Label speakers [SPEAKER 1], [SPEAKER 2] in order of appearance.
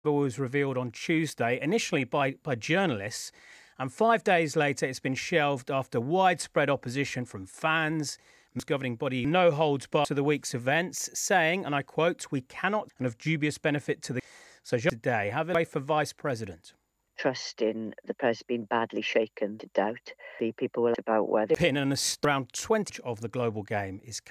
[SPEAKER 1] was revealed on Tuesday, initially by journalists, and 5 days later it's been shelved after widespread opposition from fans. The governing body no holds barred to the week's events, saying, and I quote, "We cannot and of dubious benefit to the..." So today, have a way for Vice President.
[SPEAKER 2] Trust in the press being badly shaken to doubt. The people were about whether
[SPEAKER 1] Pin and around 20 of the global game is